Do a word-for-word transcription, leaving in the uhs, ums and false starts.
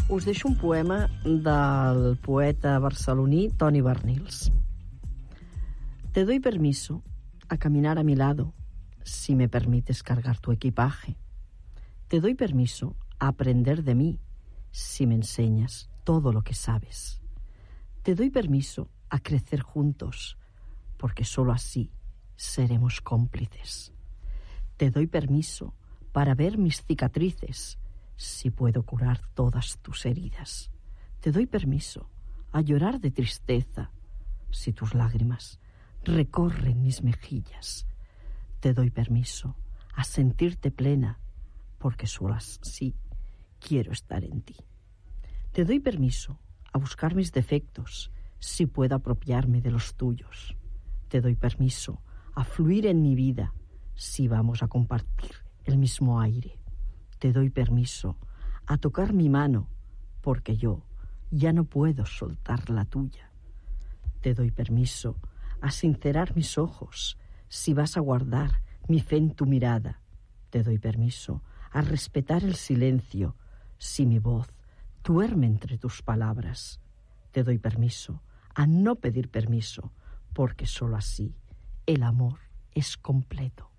Us deixo un poema del poeta barceloní Toni Barnils. Te doy permiso a caminar a mi lado si me permites cargar tu equipaje. Te doy permiso a aprender de mí si me enseñas todo lo que sabes. Te doy permiso a crecer juntos porque solo así seremos cómplices. Te doy permiso para ver mis cicatrices si puedo curar todas tus heridas. Te doy permiso a llorar de tristeza si tus lágrimas recorren mis mejillas. Te doy permiso a sentirte plena porque solo así quiero estar en ti. Te doy permiso a buscar mis defectos si puedo apropiarme de los tuyos. Te doy permiso a fluir en mi vida si vamos a compartir el mismo aire. Te doy permiso a tocar mi mano porque yo ya no puedo soltar la tuya. Te doy permiso a sincerar mis ojos si vas a guardar mi fe en tu mirada. Te doy permiso a respetar el silencio si mi voz duerme entre tus palabras. Te doy permiso a no pedir permiso porque solo así el amor es completo.